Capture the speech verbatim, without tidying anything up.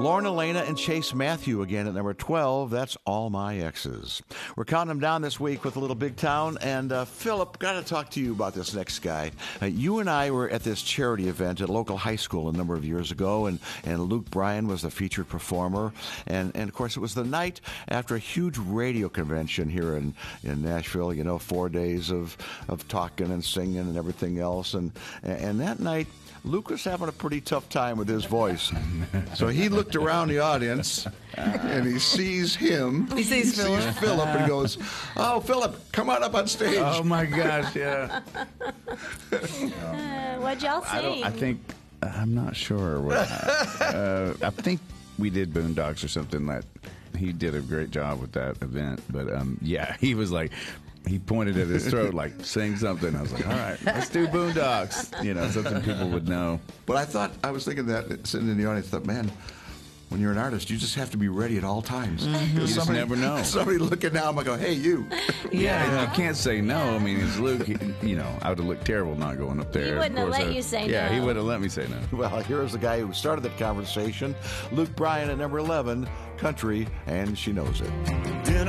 Lorna Elena and Chase Matthew again at number twelve. That's All My Exes. We're counting them down this week with a little Big Town. And uh, Philip, got to talk to you about this next guy. Uh, you and I were at this charity event at a local high school a number of years ago, and, and Luke Bryan was the featured performer. And, and of course, it was the night after a huge radio convention here in, in Nashville. You know, four days of, of talking and singing and everything else. And, and that night, Luke was having a pretty tough time with his voice. So he looked around the audience, and he sees him. He sees he Philip. Sees Philip, and he goes, "Oh, Philip, come on up on stage." Oh, my gosh, yeah. Uh, what'd y'all I, don't, sing? I think, I'm not sure. What, uh, I think we did Boondocks or something. That he did a great job with that event. But, um, yeah, he was like... He pointed at his throat like, sing something. I was like, all right, let's do Boondocks. You know, something people would know. But I thought, I was thinking that, sitting in the audience, thought, man, when you're an artist, you just have to be ready at all times. Mm-hmm. You just never know. Somebody looking down, I go, hey, you. Yeah, and you can't say no. I mean, it's Luke. He, you know, I would have looked terrible not going up there. He wouldn't have Of course, let I- you say Yeah, no. he would have let me say no. Well, here's the guy who started that conversation, Luke Bryan at number eleven, Country, and She Knows It.